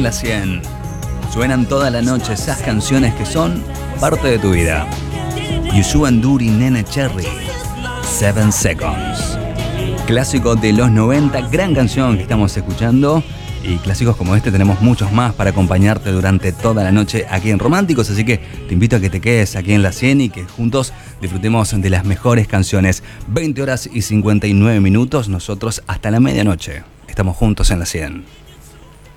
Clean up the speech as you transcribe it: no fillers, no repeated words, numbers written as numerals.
en la 100. Suenan toda la noche esas canciones que son parte de tu vida. Youssouf N'Dour y Nene Cherry, 7 Seconds. Clásico de los 90, gran canción que estamos escuchando. Y clásicos como este tenemos muchos más para acompañarte durante toda la noche aquí en Románticos. Así que te invito a que te quedes aquí en la 100 y que juntos disfrutemos de las mejores canciones. 20 horas y 59 minutos, nosotros hasta la medianoche. Estamos juntos en la 100.